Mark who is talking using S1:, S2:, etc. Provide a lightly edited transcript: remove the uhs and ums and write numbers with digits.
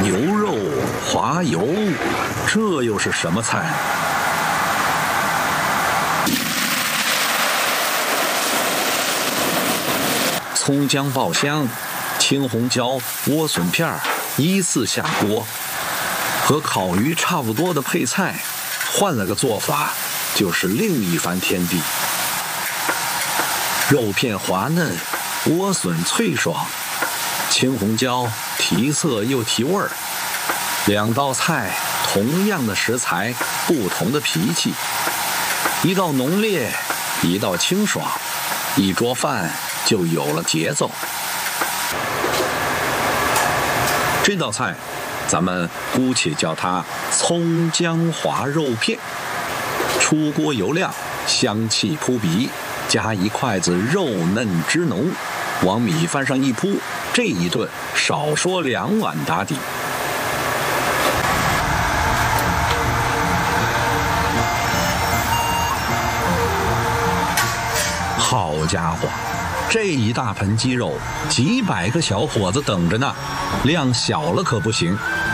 S1: 牛肉滑油，这又是什么菜？葱姜爆香，青红椒、莴笋片依次下锅，和烤鱼差不多的配菜，换了个做法，就是另一番天地。肉片滑嫩，莴笋脆爽，青红椒提色又提味儿。两道菜，同样的食材，不同的脾气，一道浓烈，一道清爽，一桌饭就有了节奏。这道菜，咱们姑且叫它葱姜滑肉片。出锅油亮，香气扑鼻，加一筷子肉嫩汁浓，往米饭上一铺，这一顿少说2碗打底。好家伙，这一大盆鸡肉，几百个小伙子等着呢，量小了可不行。